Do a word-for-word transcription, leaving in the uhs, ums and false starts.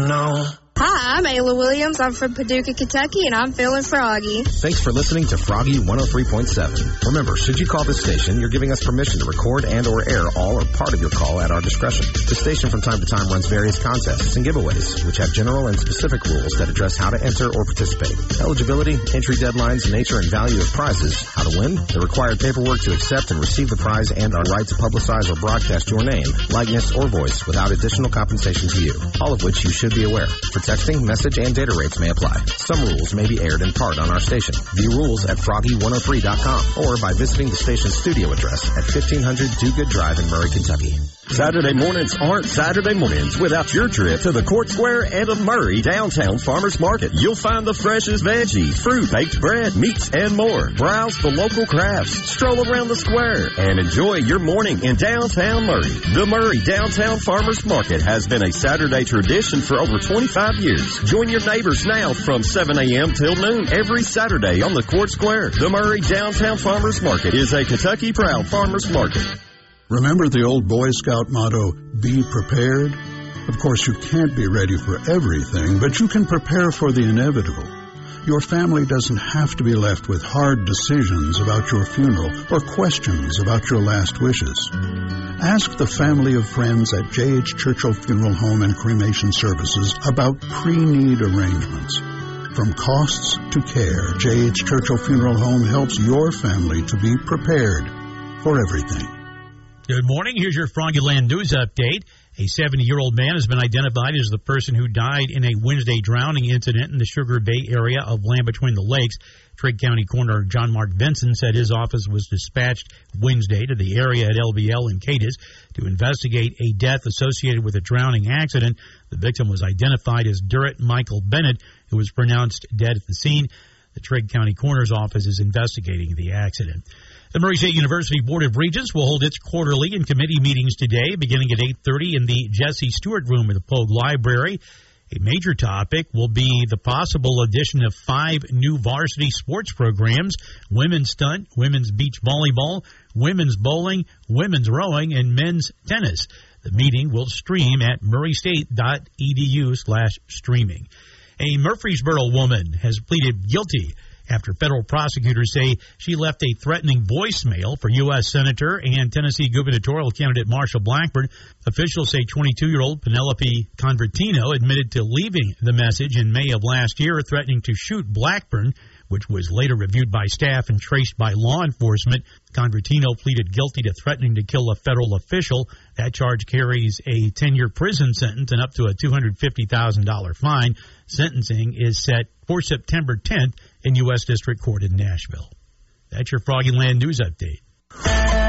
No. Hi, I'm Ayla Williams. I'm from Paducah, Kentucky, and I'm feeling froggy. Thanks for listening to Froggy one oh three point seven. Remember, should you call this station, you're giving us permission to record and or air all or part of your call at our discretion. The station from time to time runs various contests and giveaways, which have general and specific rules that address how to enter or participate. Eligibility, entry deadlines, nature and value of prizes, how to win, the required paperwork to accept and receive the prize, and our right to publicize or broadcast your name, likeness, or voice without additional compensation to you, all of which you should be aware. For texting, message, and data rates may apply. Some rules may be aired in part on our station. View rules at froggy one oh three dot com or by visiting the station's studio address at fifteen hundred Do Good Drive in Murray, Kentucky. Saturday mornings aren't Saturday mornings without your trip to the Court Square and of Murray Downtown Farmers Market. You'll find the freshest veggies, fruit, baked bread, meats, and more. Browse the local crafts, stroll around the square, and enjoy your morning in downtown Murray. The Murray Downtown Farmers Market has been a Saturday tradition for over twenty-five years. Join your neighbors now from seven a.m. till noon every Saturday on the Court Square. The Murray Downtown Farmers Market is a Kentucky proud farmers market. Remember the old Boy Scout motto, be prepared? Of course, you can't be ready for everything, but you can prepare for the inevitable. Your family doesn't have to be left with hard decisions about your funeral or questions about your last wishes. Ask the family of friends at J H. Churchill Funeral Home and Cremation Services about pre-need arrangements. From costs to care, J H. Churchill Funeral Home helps your family to be prepared for everything. Good morning. Here's your Froggyland News Update. A seventy-year-old man has been identified as the person who died in a Wednesday drowning incident in the Sugar Bay area of Land Between the Lakes. Trigg County Coroner John Mark Benson said his office was dispatched Wednesday to the area at L B L in Cadiz to investigate a death associated with a drowning accident. The victim was identified as Durrett Michael Bennett, who was pronounced dead at the scene. The Trigg County Coroner's Office is investigating the accident. The Murray State University Board of Regents will hold its quarterly and committee meetings today, beginning at eight thirty in the Jesse Stewart Room at the Pogue Library. A major topic will be the possible addition of five new varsity sports programs: women's stunt, women's beach volleyball, women's bowling, women's rowing, and men's tennis. The meeting will stream at murraystate.edu slash streaming. A Murfreesboro woman has pleaded guilty after federal prosecutors say she left a threatening voicemail for U S Senator and Tennessee gubernatorial candidate Marsha Blackburn. Officials say twenty-two-year-old Penelope Convertino admitted to leaving the message in May of last year, threatening to shoot Blackburn, which was later reviewed by staff and traced by law enforcement. Convertino pleaded guilty to threatening to kill a federal official. That charge carries a ten-year prison sentence and up to a two hundred fifty thousand dollars fine. Sentencing is set for September tenth in U S District Court in Nashville. That's your Froggyland News Update.